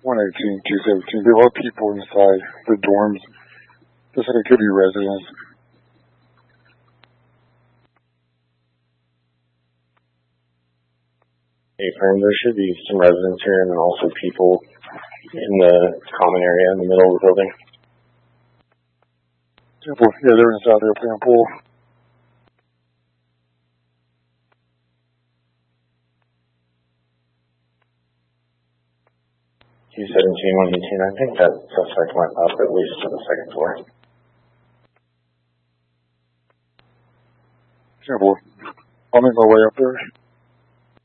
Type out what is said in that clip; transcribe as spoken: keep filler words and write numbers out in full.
one eighteen, two seventeen. There are people inside the dorms. Just like it could be residents. Hey, firm, there should be some residents here and then also people in the common area in the middle of the building. Yeah, they're inside there playing pool. two seventeen, one eighteen, I think that suspect went up at least to the second floor. Yeah, boy. I'll make my way up there.